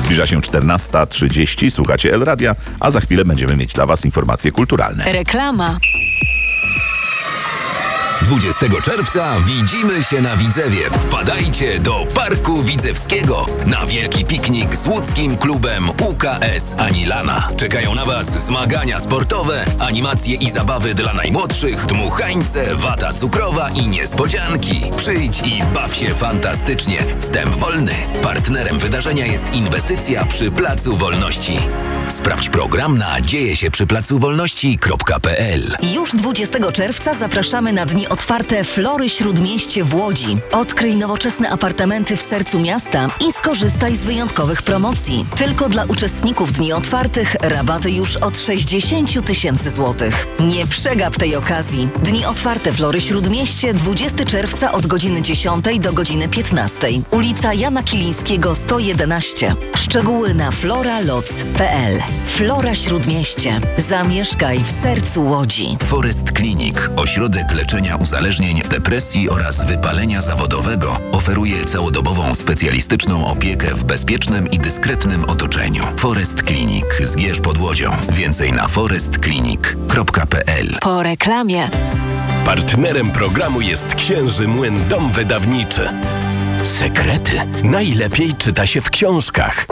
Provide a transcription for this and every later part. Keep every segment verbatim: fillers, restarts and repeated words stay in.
Zbliża się czternasta trzydzieści, słuchacie El Radia, a za chwilę będziemy mieć dla Was informacje kulturalne. Reklama. dwudziestego czerwca widzimy się na Widzewie. Wpadajcie do Parku Widzewskiego na wielki piknik z łódzkim klubem U K S Anilana. Czekają na Was zmagania sportowe, animacje i zabawy dla najmłodszych, dmuchańce, wata cukrowa i niespodzianki. Przyjdź i baw się fantastycznie. Wstęp wolny. Partnerem wydarzenia jest inwestycja przy Placu Wolności. Sprawdź program na dzieje się przy placu wolności kropka p l. Już dwudziestego czerwca zapraszamy na dni otwarte Flory Śródmieście w Łodzi. Odkryj nowoczesne apartamenty w sercu miasta i skorzystaj z wyjątkowych promocji. Tylko dla uczestników dni otwartych rabaty już od sześćdziesiąt tysięcy złotych. Nie przegap tej okazji. Dni otwarte Flory Śródmieście dwudziestego czerwca od godziny dziesiątej do godziny piętnastej. Ulica Jana Kilińskiego sto jedenaście. Szczegóły na floraloc kropka p l. Flora Śródmieście. Zamieszkaj w sercu Łodzi. Forest Clinic, ośrodek leczenia uzależnień, depresji oraz wypalenia zawodowego, oferuje całodobową specjalistyczną opiekę w bezpiecznym i dyskretnym otoczeniu. Forest Clinic, Zgierz pod Łodzią. Więcej na forest clinic kropka p l. Po reklamie. Partnerem programu jest Księży Młyn Dom Wydawniczy. Sekrety najlepiej czyta się w książkach.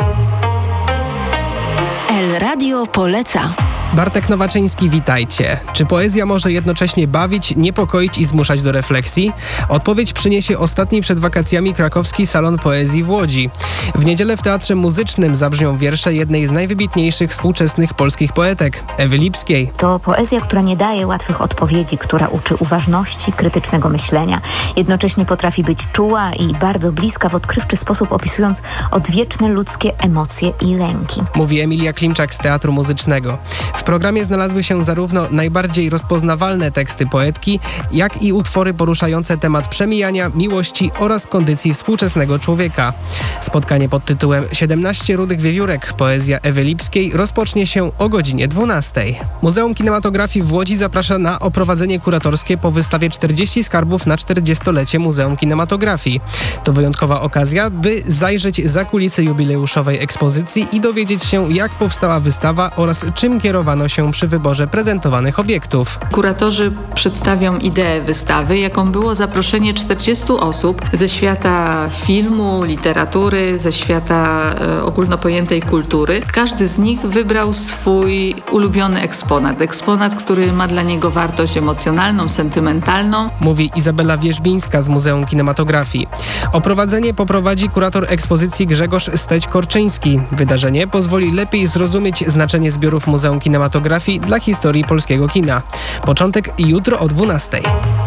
El Radio poleca. Bartek Nowaczyński, witajcie. Czy poezja może jednocześnie bawić, niepokoić i zmuszać do refleksji? Odpowiedź przyniesie ostatni przed wakacjami krakowski Salon Poezji w Łodzi. W niedzielę w Teatrze Muzycznym zabrzmią wiersze jednej z najwybitniejszych współczesnych polskich poetek, Ewy Lipskiej. To poezja, która nie daje łatwych odpowiedzi, która uczy uważności, krytycznego myślenia. Jednocześnie potrafi być czuła i bardzo bliska w odkrywczy sposób, opisując odwieczne ludzkie emocje i lęki. Mówi Emilia Klimczak z Teatru Muzycznego. W programie znalazły się zarówno najbardziej rozpoznawalne teksty poetki, jak i utwory poruszające temat przemijania, miłości oraz kondycji współczesnego człowieka. Spotkanie pod tytułem siedemnaście rudych wiewiórek, poezja Ewy Lipskiej rozpocznie się o godzinie dwunastej. Muzeum Kinematografii w Łodzi zaprasza na oprowadzenie kuratorskie po wystawie czterdzieści skarbów na czterdziestolecie Muzeum Kinematografii. To wyjątkowa okazja, by zajrzeć za kulisy jubileuszowej ekspozycji i dowiedzieć się, jak powstała wystawa oraz czym kierowano się przy wyborze prezentowanych obiektów. Kuratorzy przedstawią ideę wystawy, jaką było zaproszenie czterdziestu osób ze świata filmu, literatury, ze świata e, ogólnopojętej kultury. Każdy z nich wybrał swój ulubiony eksponat. Eksponat, który ma dla niego wartość emocjonalną, sentymentalną. Mówi Izabela Wierzbińska z Muzeum Kinematografii. Oprowadzenie poprowadzi kurator ekspozycji Grzegorz Steć-Korczyński. Wydarzenie pozwoli lepiej zrozumieć znaczenie zbiorów Muzeum Kinematografii dla historii polskiego kina. Początek jutro o dwunastej.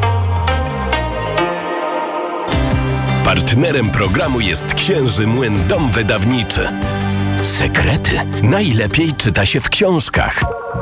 Partnerem programu jest Księży Młyn Dom Wydawniczy. Sekrety najlepiej czyta się w książkach.